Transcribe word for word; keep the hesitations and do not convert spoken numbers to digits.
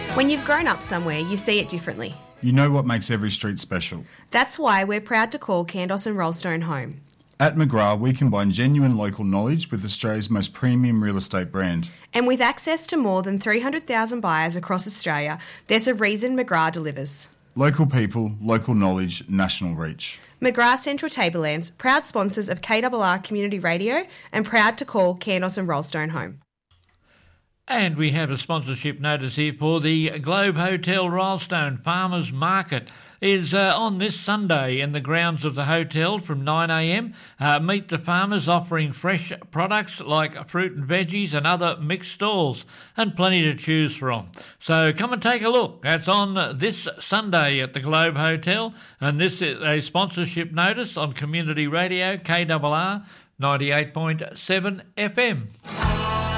When you've grown up somewhere, you see it differently. You know what makes every street special. That's why we're proud to call Candos and Rollstone home. At McGrath, we combine genuine local knowledge with Australia's most premium real estate brand. And with access to more than three hundred thousand buyers across Australia, there's a reason McGrath delivers. Local people, local knowledge, national reach. McGrath Central Tablelands, proud sponsors of K R R Community Radio and proud to call Candos and Rollstone home. And we have a sponsorship notice here for the Globe Hotel Rollstone Farmers Market. Is uh, on this Sunday in the grounds of the hotel from nine a m. Uh, meet the farmers offering fresh products like fruit and veggies and other mixed stalls, and plenty to choose from. So come and take a look. That's on this Sunday at the Globe Hotel, and this is a sponsorship notice on Community Radio K R R ninety-eight point seven F M.